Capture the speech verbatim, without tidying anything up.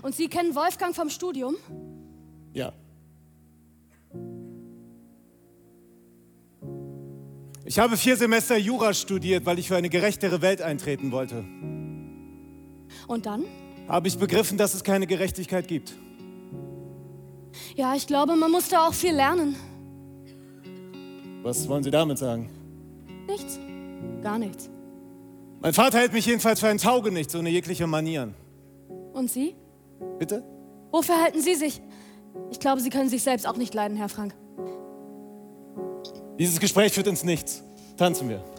Und Sie kennen Wolfgang vom Studium? Ja. Ich habe vier Semester Jura studiert, weil ich für eine gerechtere Welt eintreten wollte. Und dann? Habe ich begriffen, dass es keine Gerechtigkeit gibt. Ja, ich glaube, man muss da auch viel lernen. Was wollen Sie damit sagen? Nichts. Gar nichts. Mein Vater hält mich jedenfalls für ein Taugenichts ohne jegliche Manieren. Und Sie? Bitte? Wofür halten Sie sich? Ich glaube, Sie können sich selbst auch nicht leiden, Herr Frank. Dieses Gespräch führt ins Nichts. Tanzen wir.